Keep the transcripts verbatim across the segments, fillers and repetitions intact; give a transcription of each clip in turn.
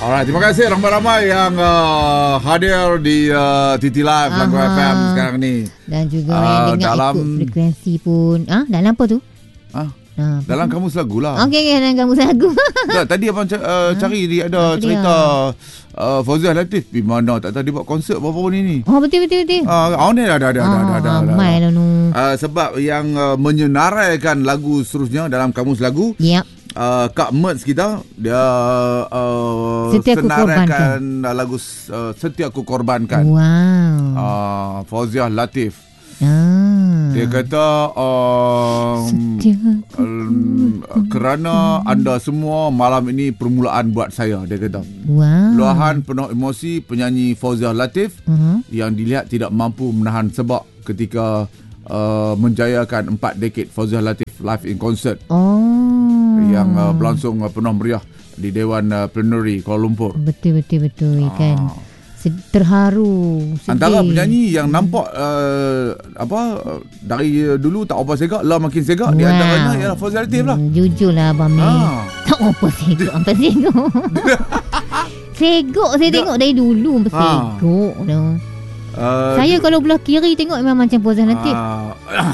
Alright, terima kasih ramai-ramai yang uh, hadir di uh, T T Live Lagu F M sekarang ni. Dan juga uh, yang dengar dalam... ikut frekuensi pun. Ah, dalam apa tu? Ah, ah dalam kamus lagu lah. Okey, okay, dalam kamus lagu. Tak, tadi abang uh, cari dia ada cerita uh, Fauziah Latif di mana tak tahu dia buat konsert berapa ni ni. Oh, betul betul betul. Ah, uh, oh, ni dah dah dah dah dah dah. Ramai lah nu. Uh, sebab yang uh, menyenaraikan lagu seterusnya dalam kamus lagu. Yep. Uh, Kak Merz kita dia uh, senaraikan lagu uh, Setia Ku Korbankan. Wow. Uh, Fauziah Latif. Ah. Dia kata um, um, kerana anda semua malam ini permulaan buat saya, dia kata. Wow. Luahan penuh emosi penyanyi Fauziah Latif uh-huh. yang dilihat tidak mampu menahan sebab ketika uh, menjayakan empat dekade Fauziah Latif live in concert. Oh. Yang uh, berlangsung uh, penuh meriah di Dewan uh, Plenary Kuala Lumpur. Betul betul betul ah. kan. Terharu, sedih. Antara penyanyi yang nampak uh, apa uh, dari uh, dulu tak apa segak, lah makin segak, wow. Di antaranya ialah Fauziah Latif lah. Hmm, jujurlah abang Mei. Ah. Tak apa segak, apa segak. Segak saya tengok dari dulu sampai ah. segak tu. Uh, saya kalau belah kiri tengok memang macam Fauziah Latif. Uh,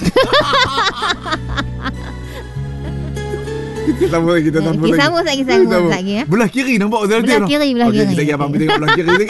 Kita sambung lagi, kita sambung lagi. Kita sambung lagi, sambung lagi ya. Belah kiri nampak Fauziah Latif. Belah kiri, belah okay, kiri. Kita lagi abang tengok belah kiri.